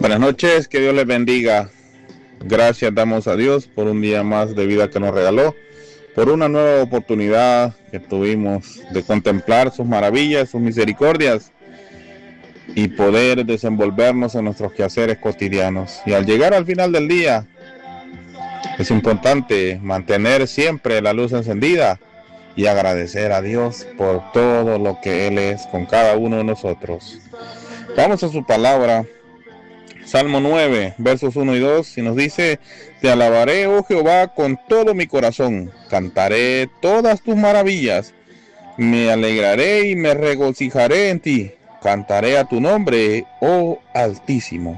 Buenas noches, que Dios les bendiga. Gracias damos a Dios por un día más de vida que nos regaló, por una nueva oportunidad que tuvimos de contemplar sus maravillas, sus misericordias y poder desenvolvernos en nuestros quehaceres cotidianos. Y al llegar al final del día, es importante mantener siempre la luz encendida y agradecer a Dios por todo lo que Él es con cada uno de nosotros. Vamos a su palabra. Salmo 9, versos 1 y 2, y nos dice: Te alabaré, oh Jehová, con todo mi corazón, cantaré todas tus maravillas, me alegraré y me regocijaré en ti, cantaré a tu nombre, oh Altísimo.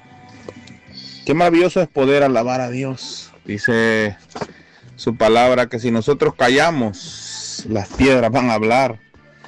Qué maravilloso es poder alabar a Dios. Dice su palabra que si nosotros callamos, las piedras van a hablar.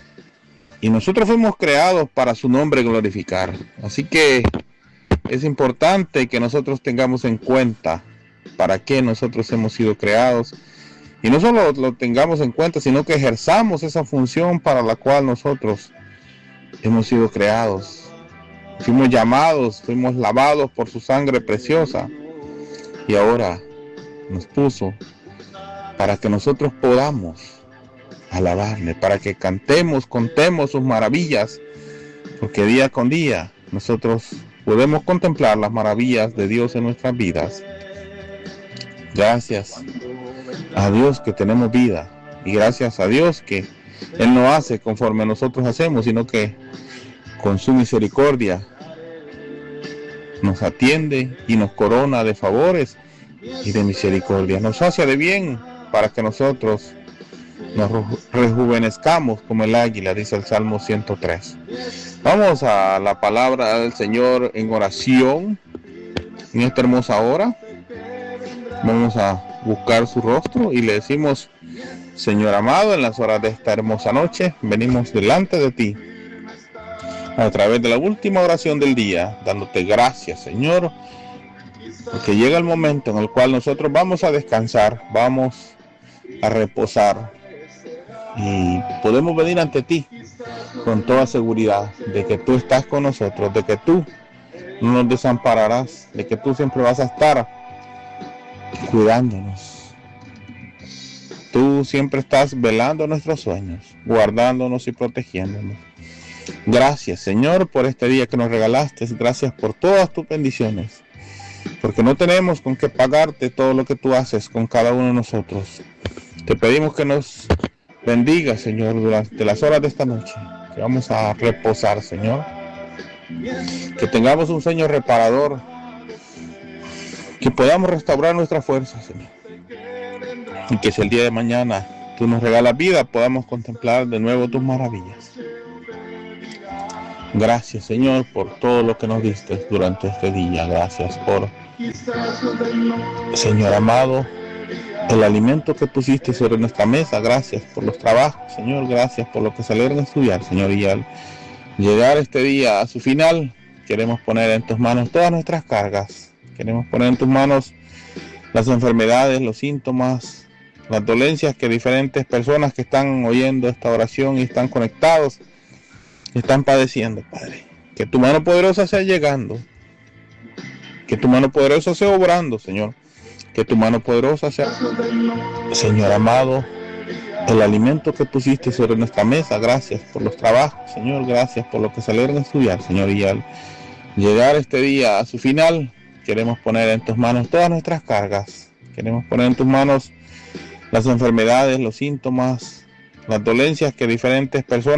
Y nosotros fuimos creados para su nombre glorificar. Así que es importante que nosotros tengamos en cuenta para qué nosotros hemos sido creados. Y no solo lo tengamos en cuenta, sino que ejerzamos esa función para la cual nosotros hemos sido creados. Fuimos llamados, fuimos lavados por su sangre preciosa. Y ahora nos puso para que nosotros podamos alabarle, para que cantemos, contemos sus maravillas. Porque día con día nosotros podemos contemplar las maravillas de Dios en nuestras vidas. Gracias a Dios que tenemos vida, y gracias a Dios que Él no hace conforme nosotros hacemos, sino que con su misericordia nos atiende y nos corona de favores y de misericordia. Nos sacia de bien para que nosotros nos rejuvenezcamos como el águila, dice el Salmo 103. Vamos a la palabra del Señor en oración en esta hermosa hora. Vamos a buscar su rostro y le decimos: Señor amado, en las horas de esta hermosa noche venimos delante de ti a través de la última oración del día, dándote gracias, Señor, porque llega el momento en el cual nosotros vamos a descansar, vamos a reposar y podemos venir ante ti con toda seguridad de que tú estás con nosotros, de que tú no nos desampararás, de que tú siempre vas a estar cuidándonos. Tú siempre estás velando nuestros sueños, guardándonos y protegiéndonos. Gracias, Señor, por este día que nos regalaste. Gracias por todas tus bendiciones, porque no tenemos con qué pagarte todo lo que tú haces con cada uno de nosotros. Te pedimos que nos bendiga, Señor, durante las horas de esta noche, que vamos a reposar, Señor, que tengamos un sueño reparador, que podamos restaurar nuestra fuerza, Señor, y que si el día de mañana tú nos regalas vida, podamos contemplar de nuevo tus maravillas. Gracias, Señor, por todo lo que nos diste durante este día. Gracias por, Señor amado, el alimento que pusiste sobre nuestra mesa. Gracias por los trabajos, Señor. Gracias por lo que salieron a estudiar, Señor. Y al llegar este día a su final, queremos poner en tus manos todas nuestras cargas. Queremos poner en tus manos las enfermedades, los síntomas, las dolencias que diferentes personas que están oyendo esta oración y están conectados están padeciendo, Padre. Que tu mano poderosa sea llegando, que tu mano poderosa sea obrando, Señor, que tu mano poderosa sea, Señor amado, el alimento que pusiste sobre nuestra mesa. Gracias por los trabajos, Señor. Gracias por lo que salieron a estudiar, Señor. Y al llegar este día a su final, queremos poner en tus manos todas nuestras cargas. Queremos poner en tus manos las enfermedades, los síntomas, las dolencias que diferentes personas